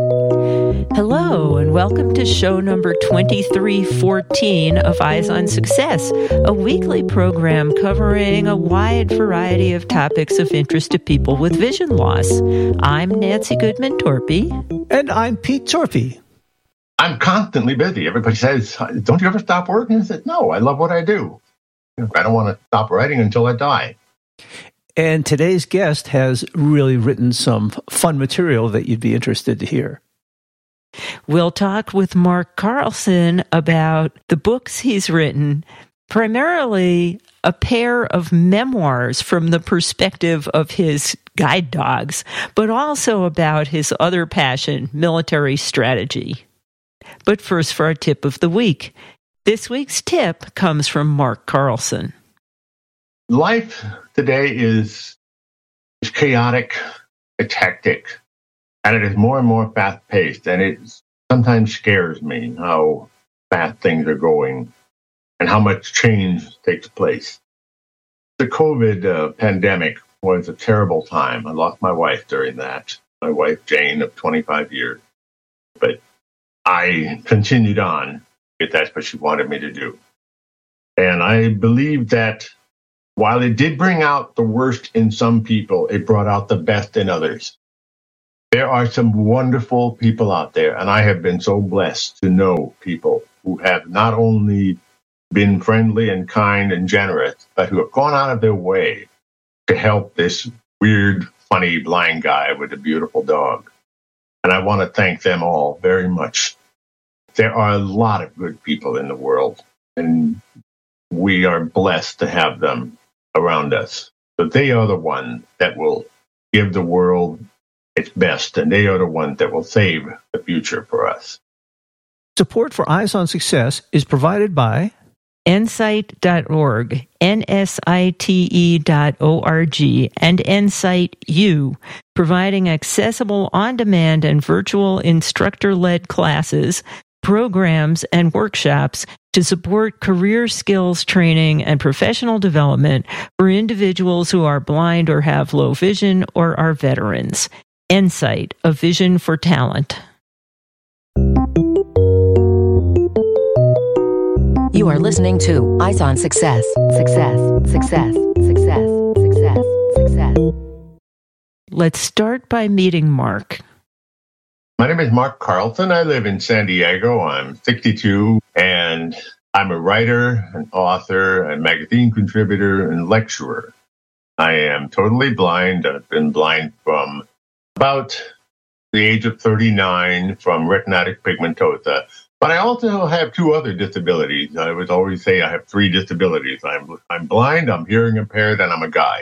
Hello, and welcome to show number 2314 of Eyes on Success, a weekly program covering a wide variety of topics of interest to people with vision loss. I'm Nancy Goodman Torpy. And I'm Pete Torpy. I'm constantly busy. Everybody says, don't you ever stop working? I said, no, I love what I do. I don't want to stop writing until I die. And today's guest has really written some fun material that you'd be interested to hear. We'll talk with Mark Carlson about the books he's written, primarily a pair of memoirs from the perspective of his guide dogs, but also about his other passion, military strategy. But first, for our tip of the week. This week's tip comes from Mark Carlson. Life today is chaotic, it's hectic, and it is more and more fast-paced, and it sometimes scares me how fast things are going and how much change takes place. The COVID pandemic was a terrible time. I lost my wife during that, my wife Jane of 25 years. But I continued on if that's what she wanted me to do. And I believe that while it did bring out the worst in some people, it brought out the best in others. There are some wonderful people out there, and I have been so blessed to know people who have not only been friendly and kind and generous, but who have gone out of their way to help this weird, funny, blind guy with a beautiful dog. And I want to thank them all very much. There are a lot of good people in the world, and we are blessed to have them around us. But they are the ones that will give the world its best, and they are the ones that will save the future for us. Support for Eyes on Success is provided by Nsite.org, nsite.org, and Nsight U, providing accessible on-demand and virtual instructor-led classes, programs, and workshops to support career skills training and professional development for individuals who are blind or have low vision or are veterans. Nsight, a vision for talent. You are listening to Eyes on Success. Success, success, success, success, success. Let's start by meeting Mark. My name is Mark Carlson. I live in San Diego. I'm 62, and I'm a writer, an author, a magazine contributor, and lecturer. I am totally blind. I've been blind from about the age of 39 from retinitis pigmentosa. But I also have two other disabilities. I would always say I have three disabilities. I'm blind, I'm hearing impaired, and I'm a guy.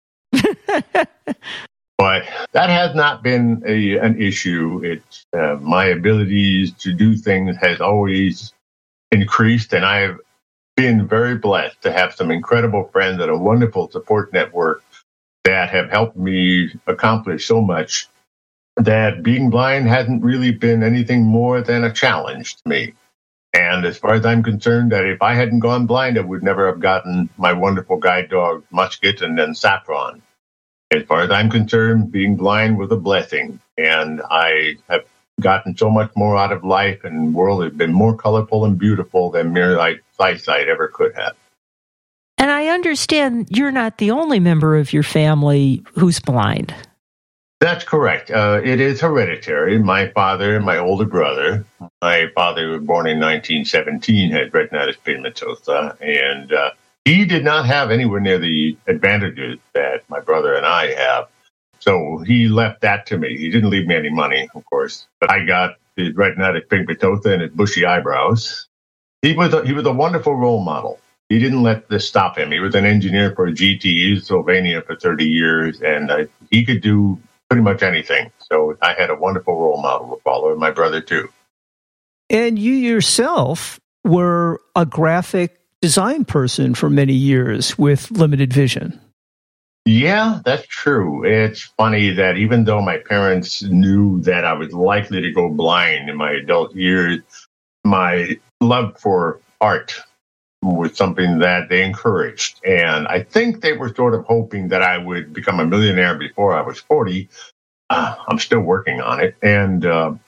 But that has not been an issue. It's my abilities to do things has always increased, and I have been very blessed to have some incredible friends and a wonderful support network that have helped me accomplish so much that being blind hasn't really been anything more than a challenge to me. And as far as I'm concerned, that if I hadn't gone blind, I would never have gotten my wonderful guide dog, Musket, and then Saffron. As far as I'm concerned, being blind was a blessing, and I have gotten so much more out of life, and the world has been more colorful and beautiful than mere eyesight ever could have. And I understand you're not the only member of your family who's blind. That's correct. It is hereditary. My father and my older brother, my father was born in 1917, had retinitis pigmentosa, and he did not have anywhere near the advantages that my brother and I have. So he left that to me. He didn't leave me any money, of course, but I got his retinitis pigmentosa and his bushy eyebrows. He was a wonderful role model. He didn't let this stop him. He was an engineer for GTE Sylvania for 30 years, and he could do pretty much anything. So I had a wonderful role model to follow, and my brother too. And you yourself were a graphic design person for many years with limited vision. Yeah, that's true. It's funny that even though my parents knew that I was likely to go blind in my adult years, my love for art was something that they encouraged. And I think they were sort of hoping that I would become a millionaire before I was 40. I'm still working on it. And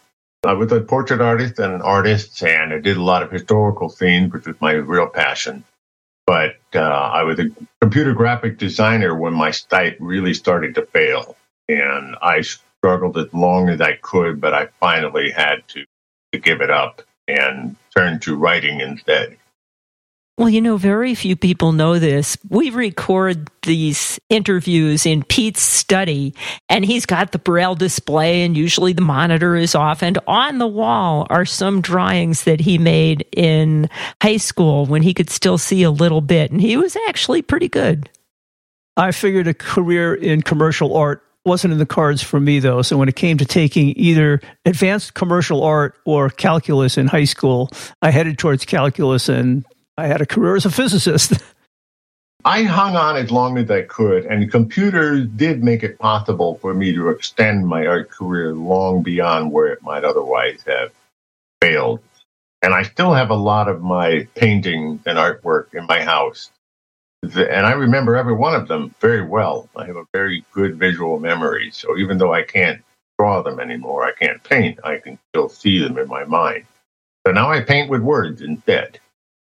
I was a portrait artist and an artist, and I did a lot of historical scenes, which was my real passion. But I was a computer graphic designer when my sight really started to fail. And I struggled as long as I could, but I finally had to give it up and turn to writing instead. Well, very few people know this. We record these interviews in Pete's study, and he's got the Braille display, and usually the monitor is off. And on the wall are some drawings that he made in high school when he could still see a little bit. And he was actually pretty good. I figured a career in commercial art wasn't in the cards for me, though. So when it came to taking either advanced commercial art or calculus in high school, I headed towards calculus, and I had a career as a physicist. I hung on as long as I could, and computers did make it possible for me to extend my art career long beyond where it might otherwise have failed. And I still have a lot of my paintings and artwork in my house. And I remember every one of them very well. I have a very good visual memory. So even though I can't draw them anymore, I can't paint, I can still see them in my mind. So now I paint with words instead.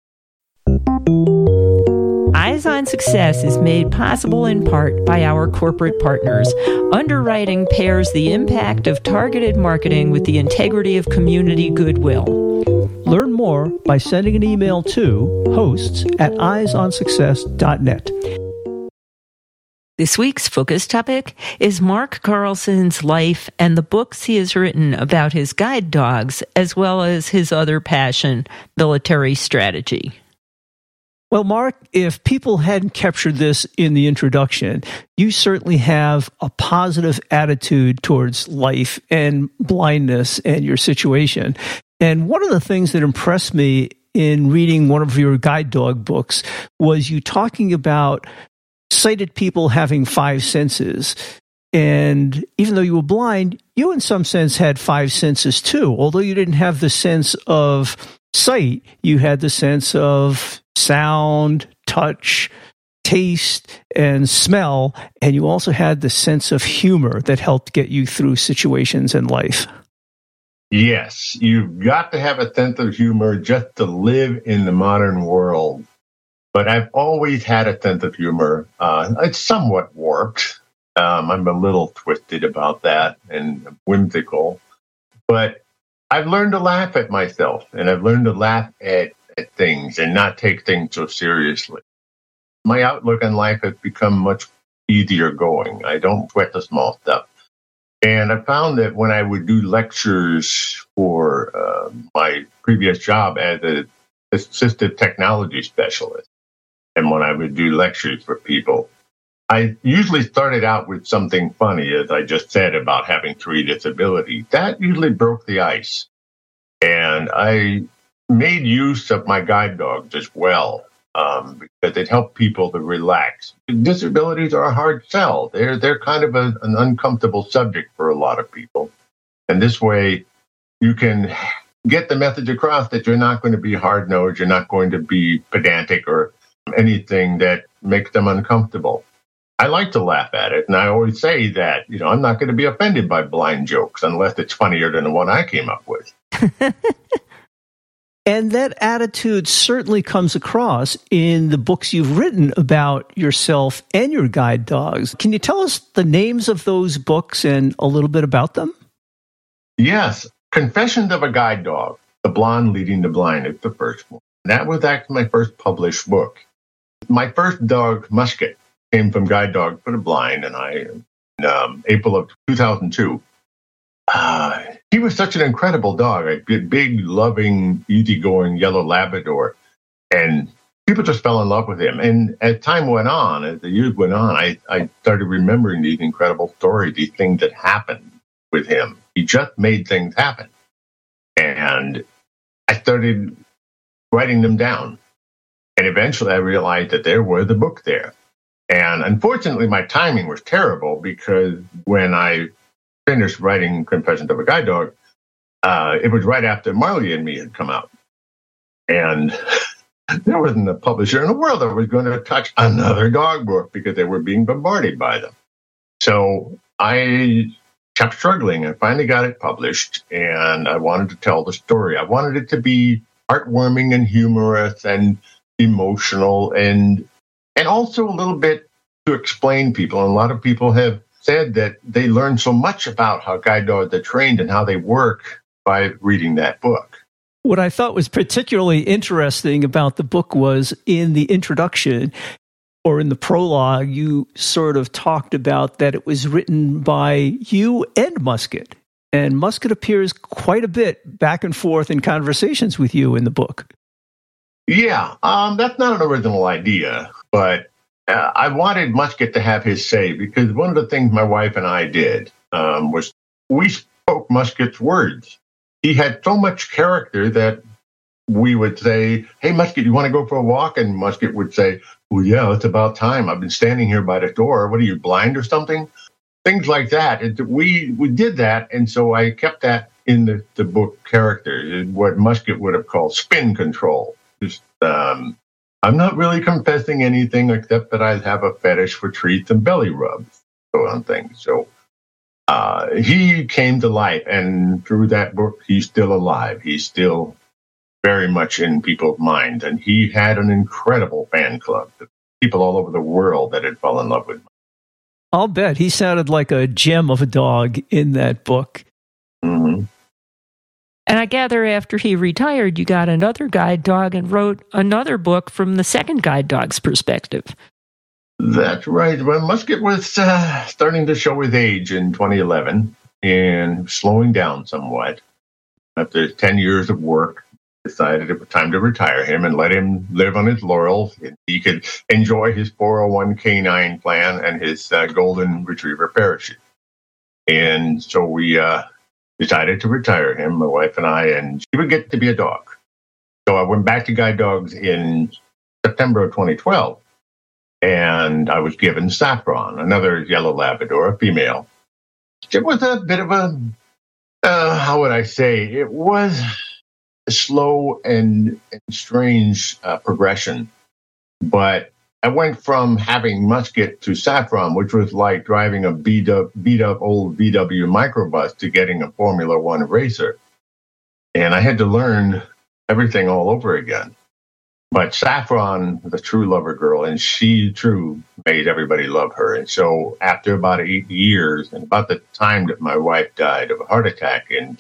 Eyes on Success is made possible in part by our corporate partners. Underwriting pairs the impact of targeted marketing with the integrity of community goodwill. Learn more by sending an email to hosts@eyesonsuccess.net. This week's focus topic is Mark Carlson's life and the books he has written about his guide dogs, as well as his other passion, military strategy. Well, Mark, if people hadn't captured this in the introduction, you certainly have a positive attitude towards life and blindness and your situation. And one of the things that impressed me in reading one of your guide dog books was you talking about sighted people having five senses. And even though you were blind, you in some sense had five senses too. Although you didn't have the sense of sight, you had the sense of sound, touch, taste, and smell. And you also had the sense of humor that helped get you through situations in life. Yes, you've got to have a sense of humor just to live in the modern world. But I've always had a sense of humor. It's somewhat warped. I'm a little twisted about that and whimsical. But I've learned to laugh at myself, and I've learned to laugh at things and not take things so seriously. My outlook on life has become much easier going. I don't sweat the small stuff. And I found that when I would do lectures for my previous job as an assistive technology specialist, and when I would do lectures for people, I usually started out with something funny, as I just said, about having 3 disabilities. That usually broke the ice. And I made use of my guide dogs as well, because it helped people to relax. Disabilities are a hard sell. They're kind of an uncomfortable subject for a lot of people. And this way, you can get the message across that you're not going to be hard-nosed, you're not going to be pedantic or anything that makes them uncomfortable. I like to laugh at it, and I always say that, I'm not going to be offended by blind jokes unless it's funnier than the one I came up with. And that attitude certainly comes across in the books you've written about yourself and your guide dogs. Can you tell us the names of those books and a little bit about them? Yes. Confessions of a Guide Dog, The Blonde Leading the Blind is the first one. That was actually my first published book. My first dog, Musket, came from Guide Dog for the Blind, and in April of 2002. He was such an incredible dog, a big, loving, easygoing yellow Labrador, and people just fell in love with him. And as time went on, as the years went on, I started remembering these incredible stories, these things that happened with him. He just made things happen. And I started writing them down. And eventually I realized that there was a book there. And unfortunately, my timing was terrible, because when I finished writing Confessions of a Guide Dog, it was right after Marley and Me had come out. And there wasn't a publisher in the world that was going to touch another dog book, because they were being bombarded by them. So I kept struggling. I finally got it published, and I wanted to tell the story. I wanted it to be heartwarming and humorous and emotional, and also a little bit to explain people. And a lot of people have said that they learn so much about how guide dogs are trained and how they work by reading that book. What I thought was particularly interesting about the book was in the introduction or in the prologue, you sort of talked about that it was written by you and Musket. And Musket appears quite a bit back and forth in conversations with you in the book. Yeah, that's not an original idea, but I wanted Musket to have his say, because one of the things my wife and I did was we spoke Musket's words. He had so much character that we would say, "Hey, Musket, you want to go for a walk?" And Musket would say, "Well, yeah, it's about time. I've been standing here by the door. What are you, blind or something?" Things like that. We did that, and so I kept that in the book character, what Musket would have called spin control. Just, I'm not really confessing anything except that I have a fetish for treats and belly rubs, so on things. So he came to life, and through that book, he's still alive. He's still very much in people's minds, and he had an incredible fan club. People all over the world that had fallen in love with him. I'll bet he sounded like a gem of a dog in that book. Mm-hmm. And I gather after he retired, you got another guide dog and wrote another book from the second guide dog's perspective. That's right. Well, Musket was starting to show his age in 2011 and slowing down somewhat. After 10 years of work, decided it was time to retire him and let him live on his laurels. He could enjoy his 401k9 plan and his golden retriever parachute. And so we decided to retire him, my wife and I, and she would get to be a dog. So I went back to guide dogs in September of 2012, and I was given Saffron, another yellow Labrador, a female. It was a bit of a, how would I say, it was a slow and strange progression. But I went from having Musket to Saffron, which was like driving a beat up old VW microbus, to getting a Formula One racer. And I had to learn everything all over again. But Saffron was a true lover girl, and she made everybody love her. And so after about 8 years, and about the time that my wife died of a heart attack in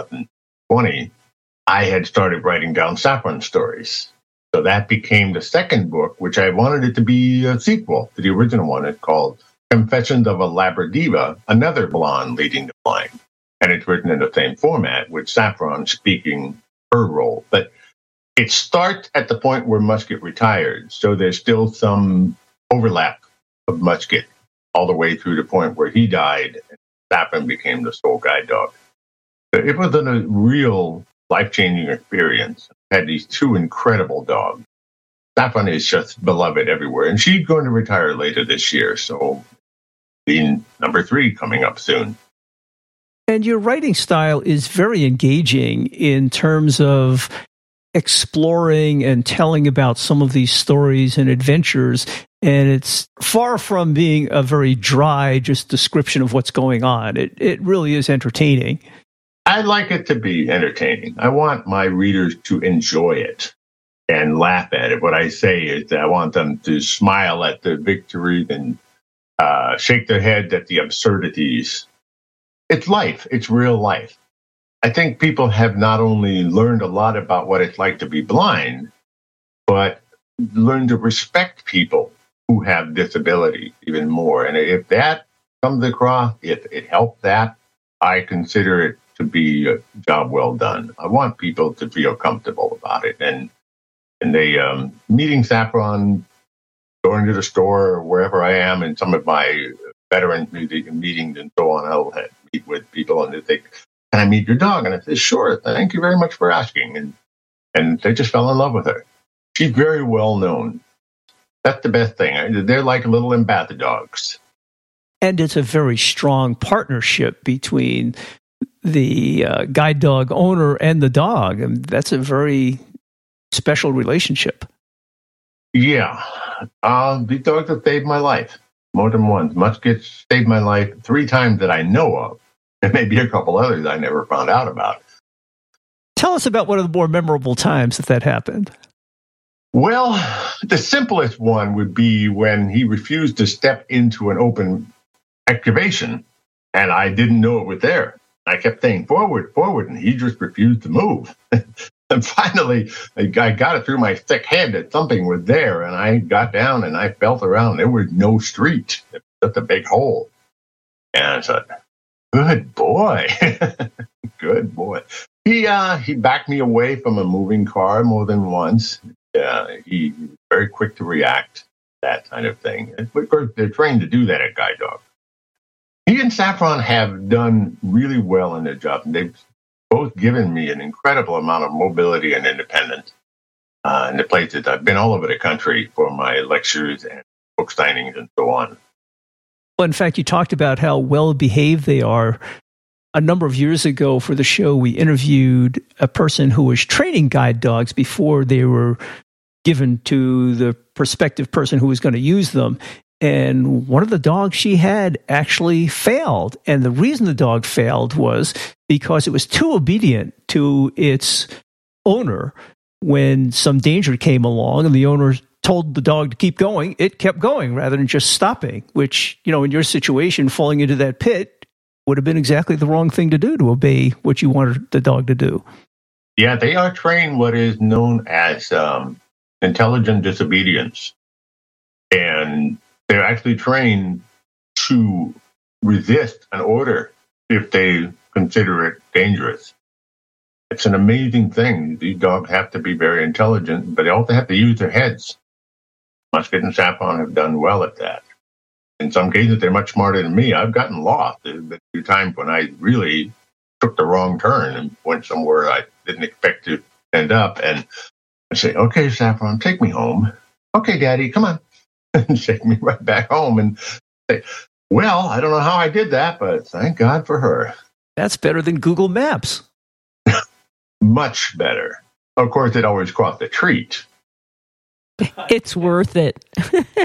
2020, I had started writing down Saffron stories. So that became the second book, which I wanted it to be a sequel to the original one. It's called Confessions of a Labradiva, Another Blonde Leading the Blind. And it's written in the same format, with Saffron speaking her role. But it starts at the point where Musket retired. So there's still some overlap of Musket all the way through the point where he died and Saffron became the sole guide dog. It was a real life-changing experience. I had these two incredible dogs. Saffron is just beloved everywhere, and she's going to retire later this year, so being number 3 coming up soon. And your writing style is very engaging in terms of exploring and telling about some of these stories and adventures, and it's far from being a very dry just description of what's going on. It really is entertaining. I like it to be entertaining. I want my readers to enjoy it and laugh at it. What I say is that I want them to smile at the victory and shake their head at the absurdities. It's life. It's real life. I think people have not only learned a lot about what it's like to be blind, but learned to respect people who have disability even more. And if that comes across, if it helps that, I consider it to be a job well done. I want people to feel comfortable about it. And they meeting Saffron, going to the store or wherever I am, and some of my veteran meetings and so on, I'll meet with people and they think, "Can I meet your dog?" And I say, "Sure, thank you very much for asking." And they just fell in love with her. She's very well known. That's the best thing. They're like little ambassadors. And it's a very strong partnership between the guide dog owner and the dog. And that's a very special relationship. Yeah. These dogs have saved my life more than once. Musket saved my life 3 times that I know of. and maybe a couple others I never found out about. Tell us about one of the more memorable times that happened. Well, the simplest one would be when he refused to step into an open excavation, and I didn't know it was there. I kept saying, forward, forward, and he just refused to move. And finally, I got it through my thick head that something was there, and I got down and I felt around. There was no street. It was just a big hole. And I said, good boy. Good boy. He backed me away from a moving car more than once. He was very quick to react, that kind of thing. And of course, they're trained to do that at Guide Dog. He and Saffron have done really well in their job. They've both given me an incredible amount of mobility and independence in the places. I've been all over the country for my lectures and book signings and so on. Well, in fact, you talked about how well-behaved they are. A number of years ago for the show, we interviewed a person who was training guide dogs before they were given to the prospective person who was going to use them. And one of the dogs she had actually failed. And the reason the dog failed was because it was too obedient to its owner. When some danger came along and the owner told the dog to keep going, it kept going rather than just stopping, which, in your situation, falling into that pit would have been exactly the wrong thing to do, to obey what you wanted the dog to do. Yeah, they are trained what is known as intelligent disobedience. And they're actually trained to resist an order if they consider it dangerous. It's an amazing thing. These dogs have to be very intelligent, but they also have to use their heads. Musket and Saffron have done well at that. In some cases, they're much smarter than me. I've gotten lost. There's been a few times when I really took the wrong turn and went somewhere I didn't expect to end up. And I say, okay, Saffron, take me home. Okay, Daddy, come on. And take me right back home and say, well, I don't know how I did that, but thank God for her. That's better than Google Maps. Much better. Of course, it always costs a treat. It's worth it.